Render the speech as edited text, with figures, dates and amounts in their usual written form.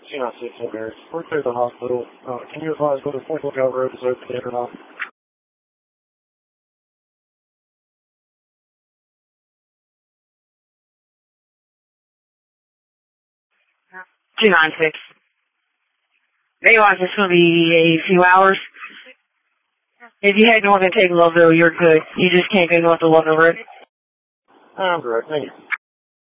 296 O'Bear. We're through the hospital. Can you advise whether Point Lookout Road is open yet or not? 296. They realize it's going to be a few hours. If you head north and take Loveville, you're good. You just can't go north of Loveville Road. I'm correct. Thank you.